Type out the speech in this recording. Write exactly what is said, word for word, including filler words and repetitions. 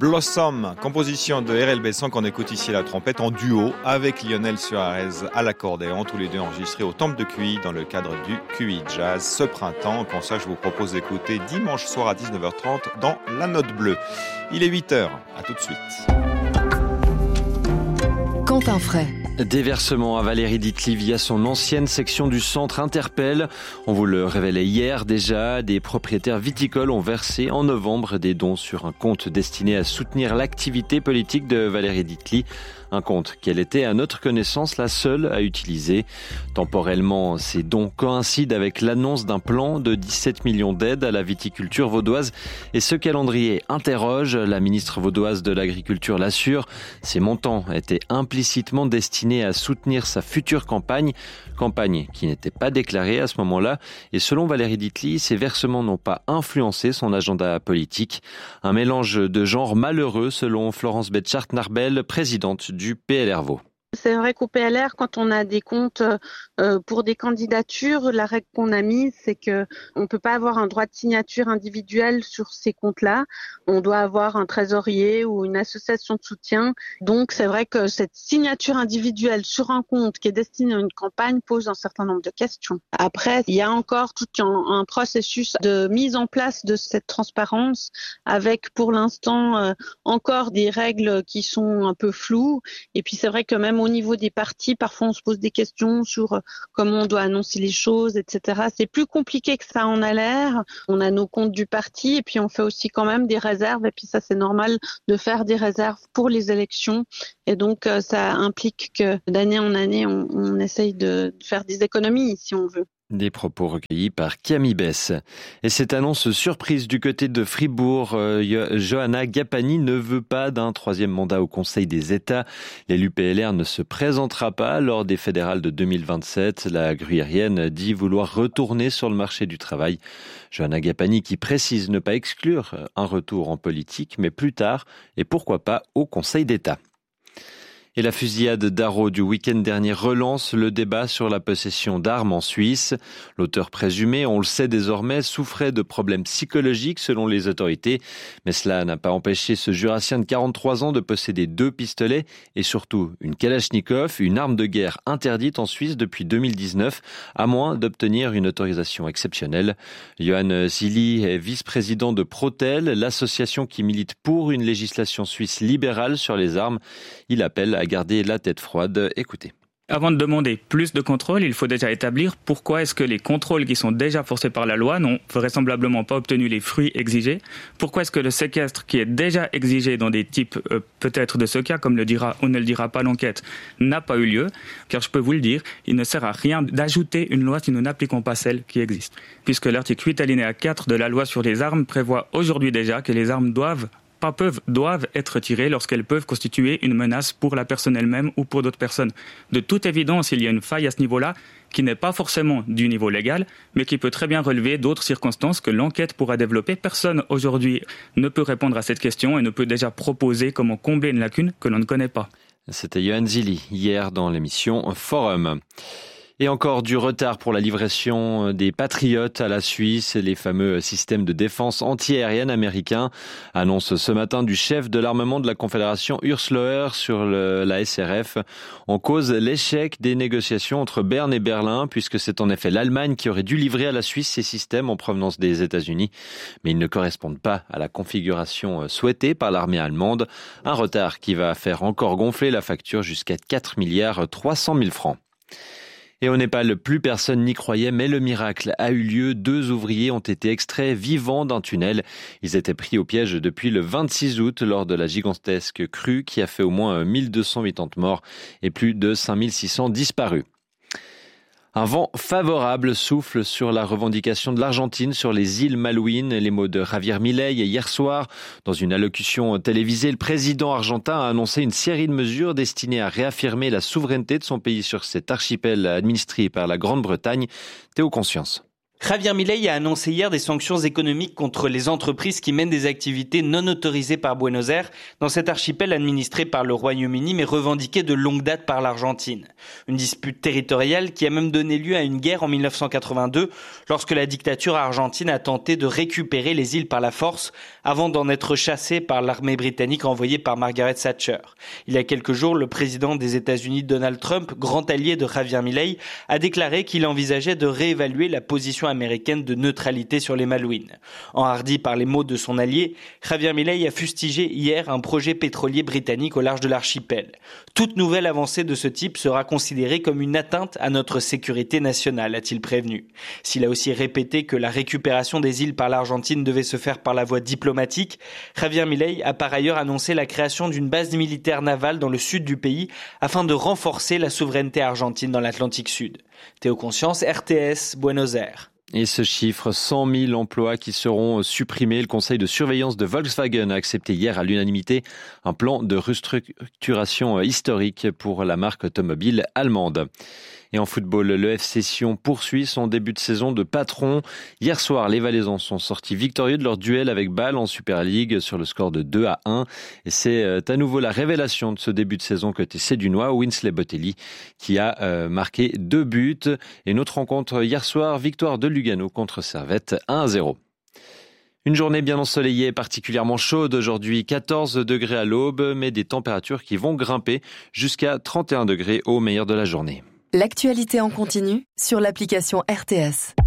Blossom, composition de R L Besson qu'on écoute ici à la trompette en duo avec Lionel Suarez à l'accordéon, tous les deux enregistrés au Temple de Cuy dans le cadre du Cuy Jazz ce printemps. Comme ça, je vous propose d'écouter dimanche soir à dix-neuf heures trente dans La Note Bleue. Il est huit heures, à tout de suite. Quentin Fray. Des versements à Valérie Ditli via son ancienne section du centre interpelle. On vous le révélait hier déjà, des propriétaires viticoles ont versé en novembre des dons sur un compte destiné à soutenir l'activité politique de Valérie Ditli. Un compte qu'elle était à notre connaissance la seule à utiliser. Temporellement, ces dons coïncident avec l'annonce d'un plan de dix-sept millions d'aides à la viticulture vaudoise. Et ce calendrier interroge, la ministre vaudoise de l'Agriculture l'assure, ces montants étaient implicitement destinés à soutenir sa future campagne, campagne qui n'était pas déclarée à ce moment-là. Et selon Valérie Ditli, ces versements n'ont pas influencé son agenda politique. Un mélange de genres malheureux selon Florence Betchart-Narbel, présidente du du P L R Vaud. C'est vrai qu'au P L R, quand on a des comptes euh, pour des candidatures, la règle qu'on a mise, c'est que on peut pas avoir un droit de signature individuel sur ces comptes-là. On doit avoir un trésorier ou une association de soutien. Donc, c'est vrai que cette signature individuelle sur un compte qui est destiné à une campagne pose un certain nombre de questions. Après, il y a encore tout un, un processus de mise en place de cette transparence avec, pour l'instant, euh, encore des règles qui sont un peu floues. Et puis, c'est vrai que même au niveau des partis, parfois on se pose des questions sur comment on doit annoncer les choses, et cetera. C'est plus compliqué que ça en a l'air. On a nos comptes du parti et puis on fait aussi quand même des réserves. Et puis ça, c'est normal de faire des réserves pour les élections. Et donc ça implique que d'année en année, on, on essaye de faire des économies si on veut. Des propos recueillis par Camille Bess. Et cette annonce surprise du côté de Fribourg, euh, Johanna Gapani ne veut pas d'un troisième mandat au Conseil des États. L'élu P L R ne se présentera pas lors des fédérales de deux mille vingt-sept. La gruyérienne dit vouloir retourner sur le marché du travail. Johanna Gapani qui précise ne pas exclure un retour en politique, mais plus tard, et pourquoi pas au Conseil d'État. Et la fusillade d'Arro du week-end dernier relance le débat sur la possession d'armes en Suisse. L'auteur présumé, on le sait désormais, souffrait de problèmes psychologiques selon les autorités. Mais cela n'a pas empêché ce jurassien de quarante-trois ans de posséder deux pistolets et surtout une Kalachnikov, une arme de guerre interdite en Suisse depuis deux mille dix-neuf, à moins d'obtenir une autorisation exceptionnelle. Johan Zilli est vice-président de Protel, l'association qui milite pour une législation suisse libérale sur les armes. Il appelle à garder la tête froide. Écoutez. Avant de demander plus de contrôles, il faut déjà établir pourquoi est-ce que les contrôles qui sont déjà forcés par la loi n'ont vraisemblablement pas obtenu les fruits exigés. Pourquoi est-ce que le séquestre qui est déjà exigé dans des types euh, peut-être de ce cas, comme le dira ou ne le dira pas l'enquête, n'a pas eu lieu. Car je peux vous le dire, il ne sert à rien d'ajouter une loi si nous n'appliquons pas celle qui existe. Puisque l'article huit alinéa quatre de la loi sur les armes prévoit aujourd'hui déjà que les armes doivent pas peuvent, doivent être tirées lorsqu'elles peuvent constituer une menace pour la personne elle-même ou pour d'autres personnes. De toute évidence, il y a une faille à ce niveau-là qui n'est pas forcément du niveau légal, mais qui peut très bien relever d'autres circonstances que l'enquête pourra développer. Personne aujourd'hui ne peut répondre à cette question et ne peut déjà proposer comment combler une lacune que l'on ne connaît pas. C'était Johan Zilli hier dans l'émission Forum. Et encore du retard pour la livraison des Patriotes à la Suisse. Les fameux systèmes de défense antiaérienne américains annoncent ce matin du chef de l'armement de la Confédération Urs Loher sur le, la S R F. En cause l'échec des négociations entre Berne et Berlin, puisque c'est en effet l'Allemagne qui aurait dû livrer à la Suisse ces systèmes en provenance des États-Unis. Mais ils ne correspondent pas à la configuration souhaitée par l'armée allemande. Un retard qui va faire encore gonfler la facture jusqu'à quatre milliards trois cent mille francs. Et au Népal, plus personne n'y croyait, mais le miracle a eu lieu. Deux ouvriers ont été extraits vivants d'un tunnel. Ils étaient pris au piège depuis le vingt-six août lors de la gigantesque crue qui a fait au moins mille deux cent quatre-vingts morts et plus de cinq mille six cents disparus. Un vent favorable souffle sur la revendication de l'Argentine sur les îles Malouines. Les mots de Javier Milei hier soir. Dans une allocution télévisée, le président argentin a annoncé une série de mesures destinées à réaffirmer la souveraineté de son pays sur cet archipel administré par la Grande-Bretagne. Théo Conscience. Javier Milei a annoncé hier des sanctions économiques contre les entreprises qui mènent des activités non autorisées par Buenos Aires dans cet archipel administré par le Royaume-Uni mais revendiqué de longue date par l'Argentine. Une dispute territoriale qui a même donné lieu à une guerre en mille neuf cent quatre-vingt-deux lorsque la dictature argentine a tenté de récupérer les îles par la force avant d'en être chassée par l'armée britannique envoyée par Margaret Thatcher. Il y a quelques jours, le président des États-Unis Donald Trump, grand allié de Javier Milei, a déclaré qu'il envisageait de réévaluer la position américaine de neutralité sur les Malouines. Enhardi par les mots de son allié, Javier Milei a fustigé hier un projet pétrolier britannique au large de l'archipel. Toute nouvelle avancée de ce type sera considérée comme une atteinte à notre sécurité nationale, a-t-il prévenu. S'il a aussi répété que la récupération des îles par l'Argentine devait se faire par la voie diplomatique, Javier Milei a par ailleurs annoncé la création d'une base militaire navale dans le sud du pays afin de renforcer la souveraineté argentine dans l'Atlantique Sud. Théo Conscience, R T S, Buenos Aires. Et ce chiffre, cent mille emplois qui seront supprimés. Le conseil de surveillance de Volkswagen a accepté hier à l'unanimité un plan de restructuration historique pour la marque automobile allemande. Et en football, le F C Sion poursuit son début de saison de patron. Hier soir, les Valaisans sont sortis victorieux de leur duel avec Bâle en Super League sur le score de deux à un. Et c'est à nouveau la révélation de ce début de saison côté Cédunois, Winsley Botelli, qui a euh, marqué deux buts. Et notre rencontre hier soir, victoire de Lugano contre Servette un à zéro. Une journée bien ensoleillée, particulièrement chaude aujourd'hui, quatorze degrés à l'aube, mais des températures qui vont grimper jusqu'à trente et un degrés au meilleur de la journée. L'actualité en continu sur l'application R T S.